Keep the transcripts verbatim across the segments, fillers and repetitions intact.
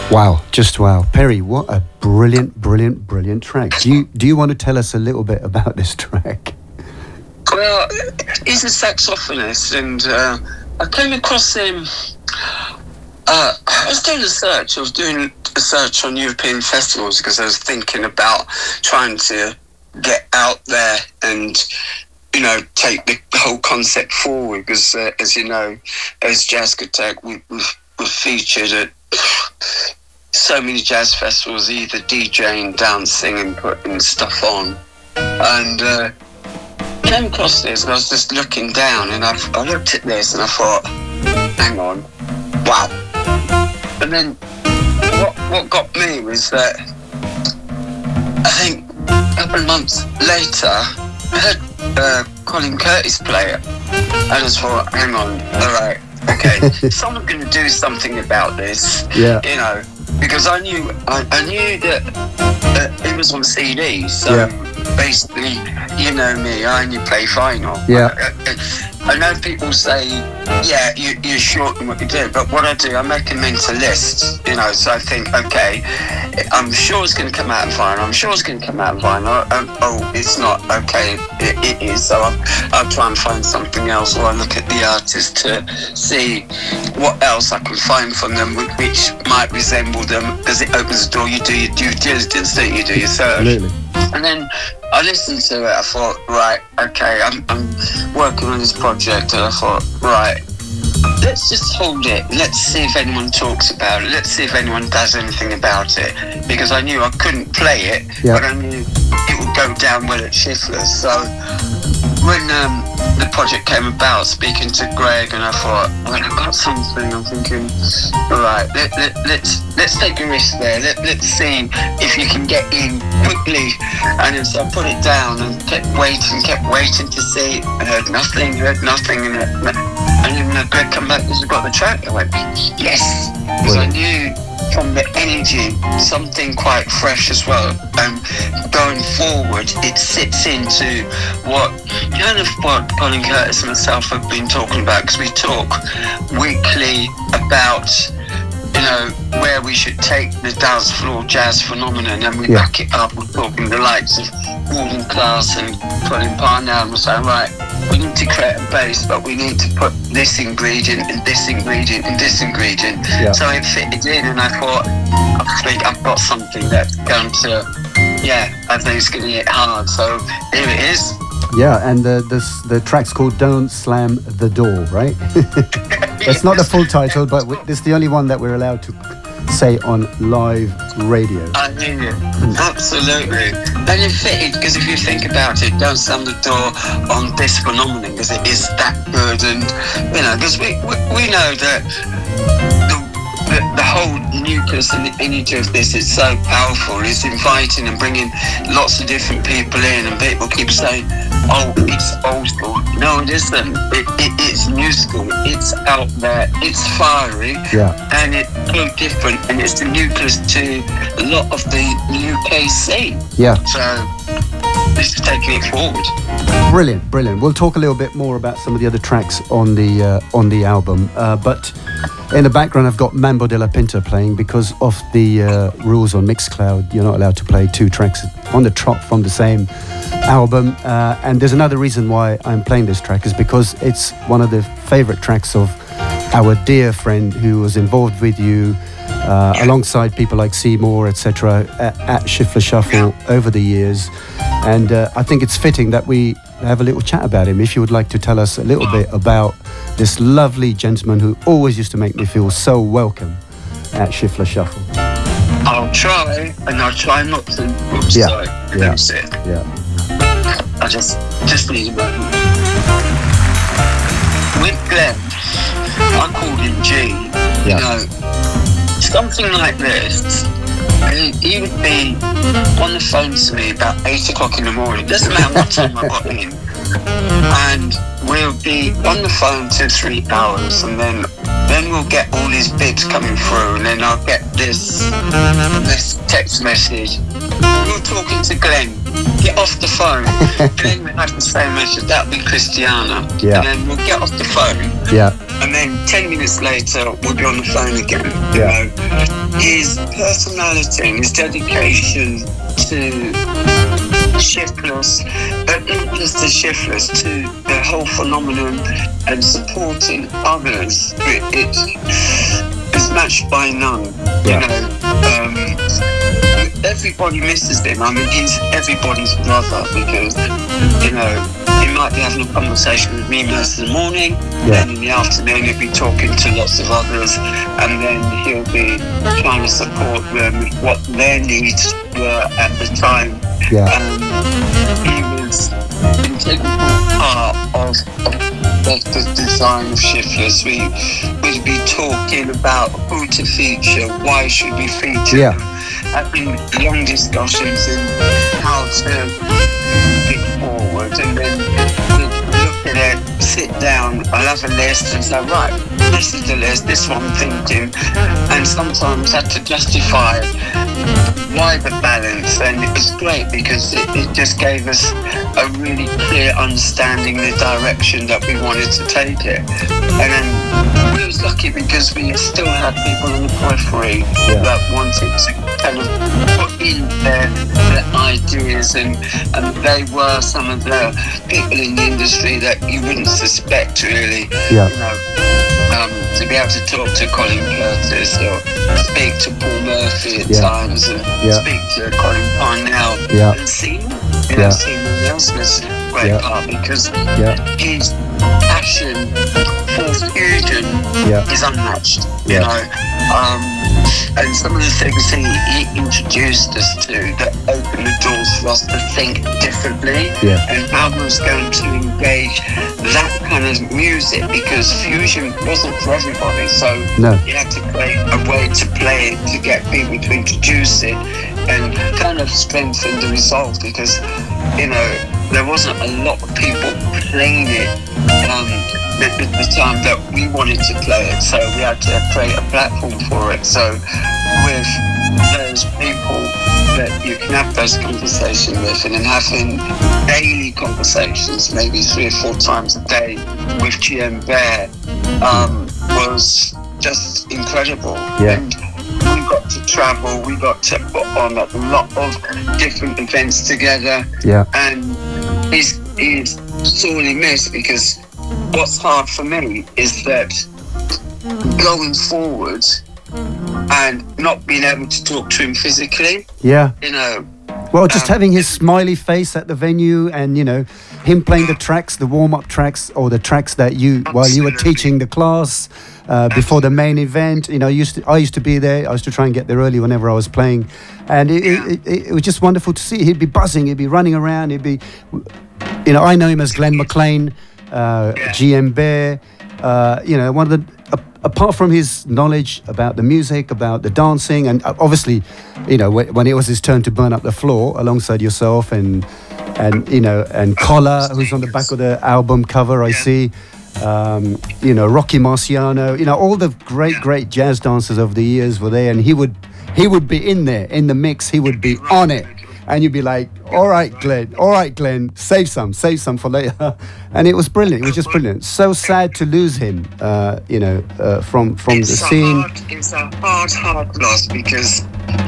Wow, just wow. Perry, what a brilliant, brilliant, brilliant track. Do you, do you want to tell us a little bit about this track? Well, he's a saxophonist, and uh, I came across him. Uh, I was doing a search. I was doing a search on European festivals because I was thinking about trying to get out there and, you know, take the whole concept forward. Because, uh, as you know, as Jazzkotech, we, we've, we've featured at so many jazz festivals, either DJing, dancing, and putting stuff on. And uh, came across this, and I was just looking down, and I, I looked at this, and I thought, hang on, wow. And then what what got me was that I think a couple of months later, I heard uh, Colin Curtis play it. I just thought, hang on, all right, okay, someone's going to do something about this, yeah. you know, because I knew I, I knew that uh, it was on C D, so yeah. basically, you know me, I only play vinyl. Yeah. I, I, I know people say, yeah, you, you're short in what you do, but what I do, I make a mental list, you know, so I think, okay, I'm sure it's going to come out in vinyl, I'm sure it's going to come out in vinyl, um, oh, it's not, okay, it, it is, so I'll, I'll try and find something else, or I look at the artist to see what else I can find from them which might resemble them, because it opens the door, you do your due diligence, don't you, do your search. Absolutely. And then I listened to it, I thought, right, okay, I'm, I'm working on this project, and I thought, right, let's just hold it, let's see if anyone talks about it, let's see if anyone does anything about it, because I knew I couldn't play it, yeah. but I knew it would go down well at Schiffler's. So when um, the project came about, speaking to Greg, and I thought, well, I've got something, I'm thinking, all right, let, let, let's let's take a risk there, let, let's see if you can get in quickly. And then so I put it down and kept waiting, kept waiting to see, I heard nothing, heard nothing, and, and then uh, Greg come back, because we got the track. I went, yes, because I knew from the energy, something quite fresh as well. And going forward, it sits into what kind of what Colin Curtis and myself have been talking about, because we talk weekly about, you know, where we should take the dance floor jazz phenomenon, and we yeah. back it up with talking the likes of Walden Class and Colin Parnell, and we're saying, right, we need to create a base, but we need to put this ingredient and this ingredient and this ingredient. Yeah. So it fitted in, and I thought, I think I've got something that's going to, yeah, I think it's going to hit hard. So here it is. Yeah, and the this, the track's called Don't Slam the Door, right? It's not the full title, but it's the only one that we're allowed to say on live radio. I hear you. Absolutely. And it fitted, because if you think about it, Don't Slam the Door on this phenomenon, because it is that good, and, you know, because we, we, we know that the The, the whole nucleus and the energy of this is so powerful. It's inviting and bringing lots of different people in, and people keep saying, oh, it's old school. No, it isn't. It, it, it's new school. It's out there. It's fiery. Yeah. And it's so different. And it's the nucleus to a lot of the U K scene. Yeah. So this is taking it forward. Brilliant, brilliant. We'll talk a little bit more about some of the other tracks on the uh, on the album, uh, but in the background I've got Mambo de la Pinta playing, because of the uh, rules on Mixcloud. You're not allowed to play two tracks on the trot from the same album, uh, and there's another reason why I'm playing this track, is because it's one of the favorite tracks of our dear friend who was involved with you uh, alongside people like Seymour, et cetera, at, at Schiffler Shuffle over the years. And uh, I think it's fitting that we have a little chat about him. If you would like to tell us a little bit about this lovely gentleman who always used to make me feel so welcome at Schiffler Shuffle. I'll try, and I'll try not to. Oops, yeah. sorry. Yeah. It. Yeah. I just, just need a moment. With Glenn, I called him G. Yeah. You know, something like this. He, he would be on the phone to me about eight o'clock in the morning. Doesn't matter what time I got in. And we'll be on the phone two, three hours, and then then we'll get all these bits coming through, and then I'll get this this text message. We'll you're talking to Glenn, get off the phone. Glenn will have the same message. That'll be Christiana. Yeah. And then we'll get off the phone. Yeah. And then ten minutes later, we'll be on the phone again. You Yeah. know, his personality and his dedication to Shiftless, but not just the Shiftless, to the whole phenomenon and supporting others, it, it is matched by none. Yeah. You know, um, everybody misses him. I mean, he's everybody's brother because, you know, he might be having a conversation with me most of the morning, Yeah. and in the afternoon he'll be talking to lots of others, and then he'll be trying to support them with what their needs were at the time. Yeah. Um, he was an integral part of, of, of the design of Shiftless. We would be talking about who to feature, why should we feature Yeah. them, having long discussions in how to move it forward, and then look at it, sit down, I'll have a list and say, right, this is the list, this one I'm thinking, and sometimes had to justify why the balance, and it was great because it, it just gave us a really clear understanding the direction that we wanted to take it. And then we was lucky because we still had people in the periphery Yeah. that wanted to kind of put in their, their ideas, and, and they were some of the people in the industry that you wouldn't suspect really. Yeah. You know, um, to be able to talk to Colin Curtis or speak to Paul Murphy at Yeah. times, and Yeah. speak to Colin Parnell, Yeah. and see, you Yeah. know, Seymour Nelson's a great Yeah. part because Yeah. his passion for fusion Yeah. is unmatched, you Yeah. know. Um, and some of the things he, he introduced us to that opened the doors for us to think differently, Yeah. and how we was going to engage that kind of music, because fusion wasn't for everybody, so No. you had to create a way to play it to get people to introduce it and kind of strengthen the result, because, you know, there wasn't a lot of people playing it um, at the the time that we wanted to play it, so we had to create a platform for it. So with those people that you can have those conversations with, and then having daily conversations, maybe three or four times a day with G M Bear, um, was just incredible. Yeah. And we got to travel, we got to put on a lot of different events together, Yeah. and he's, he's sorely missed, because what's hard for me is that going forward and not being able to talk to him physically, Yeah. you know. Well, just Um, having his smiley face at the venue, and you know, him playing the tracks, the warm-up tracks, or the tracks that you while you were Absolutely. teaching the class uh, before the main event. You know, I used to I used to be there. I used to try and get there early whenever I was playing, and it, Yeah. it, it, it was just wonderful to see. He'd be buzzing. He'd be running around. He'd be, you know, I know him as Glenn McLean, uh, Yeah. G M Bear. Uh, you know, one of the uh, apart from his knowledge about the music, about the dancing, and uh, obviously, you know, when, when it was his turn to burn up the floor alongside yourself and and you know and Collar, who's on the back of the album cover, I Yeah. see. Um, you know, Rocky Marciano. You know, all the great, Yeah. great jazz dancers over the years were there, and he would he would be in there in the mix. He would be on it. And you'd be like, all right, Glenn, all right, Glenn, save some, save some for later. And it was brilliant. It was just brilliant. So sad to lose him, uh, you know, uh, from from it's the a scene. hard, it's a hard, hard loss, because,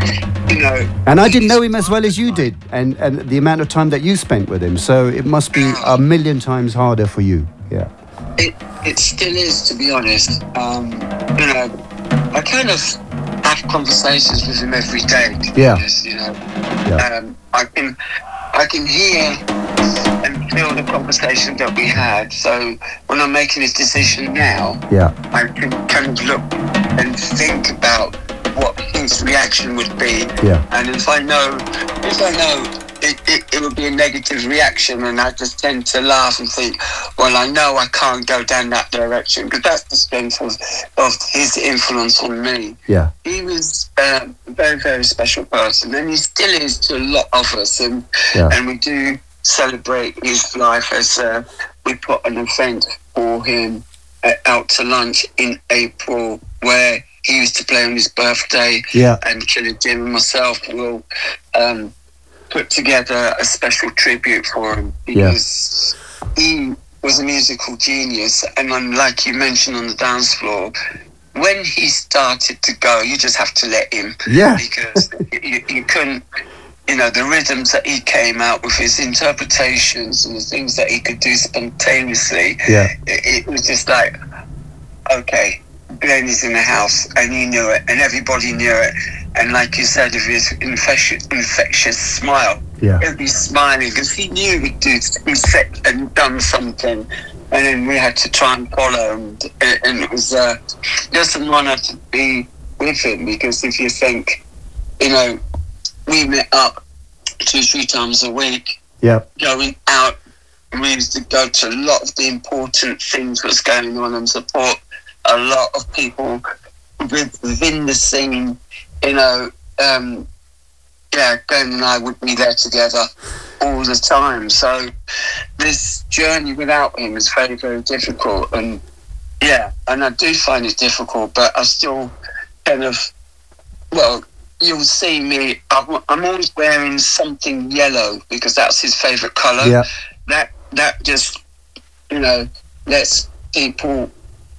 you know. And I didn't know him as well as you did, and, and the amount of time that you spent with him. So it must be a million times harder for you. Yeah. It it still is, to be honest. Um, you know, I kind of have conversations with him every day. To be Yeah. honest, you know, Yeah. um, I can I can hear and feel the conversation that we had. So when I'm making this decision now, Yeah. I can kind of look and think about what his reaction would be. Yeah. And if I know, if I know it, it, it would be a negative reaction, and I just tend to laugh and think, well, I know I can't go down that direction, because that's the strength of, of his influence on me. Yeah. He was uh, a very, very special person, and he still is to a lot of us. And Yeah. and we do celebrate his life as uh, we put an event for him at Out to Lunch in April, where he used to play on his birthday. Yeah. And Killer Jim and myself will um, put together a special tribute for him because yeah. he was a musical genius, and then, like you mentioned on the dance floor, when he started to go, you just have to let him. Yeah. Because you, you couldn't, you know, the rhythms that he came out with, his interpretations and the things that he could do spontaneously. Yeah. It, it was just like, okay, Glenn is in the house, and he knew it, and everybody knew it. And like you said, with his infectious, infectious smile, yeah. he'd be smiling because he knew he'd do, he set and done something. And then we had to try and follow, and, and it was uh, just an honour to be with him, because if you think, you know, we met up two, three times a week, yeah, going out, and we used to go to a lot of the important things that's going on and support a lot of people within the scene, you know. Um, yeah, Glenn and I would be there together all the time. So this journey without him is very, very difficult. And yeah, and I do find it difficult, but I still kind of, well, you'll see me, I'm, I'm always wearing something yellow because that's his favourite colour. Yeah. That, that just, you know, lets people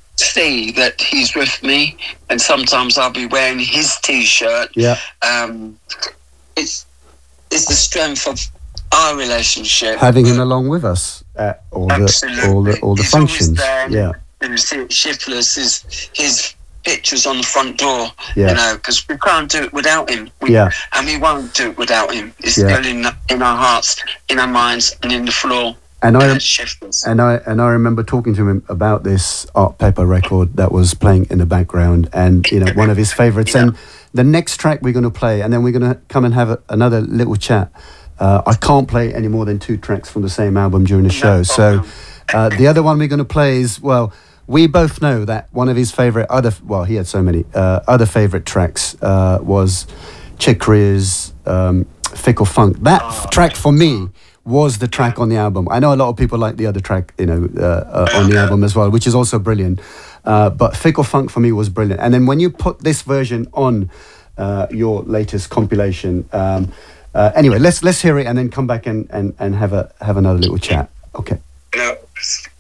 see that he's with me. And sometimes I'll be wearing his T-shirt. Yeah. Um, it's, it's the strength of our relationship, having him along with us at all the all the all the He's functions. There, yeah, and you see it Shiftless is his pictures on the front door. Yeah. You know, because we can't do it without him. We, yeah, and we won't do it without him. It's yeah. still in in our hearts, in our minds, and in the floor. And I Shiftless. and I and I remember talking to him about this Art Pepper record that was playing in the background, and you know, one of his favourites. Yeah. And the next track we're going to play, and then we're going to come and have a, another little chat. Uh, I can't play any more than two tracks from the same album during the show. No so uh, the other one we're going to play is, well, we both know that one of his favourite other, well, he had so many, uh, other favourite tracks uh, was Chick Corea's um, Fickle Funk. That oh, track for me was the track on the album. I know a lot of people like the other track, you know, uh, uh, on the album as well, which is also brilliant. Uh, but Fickle Funk for me was brilliant. And then when you put this version on uh, your latest compilation, um, uh, anyway, let's let's hear it and then come back and, and, and have a have another little chat. Okay. No.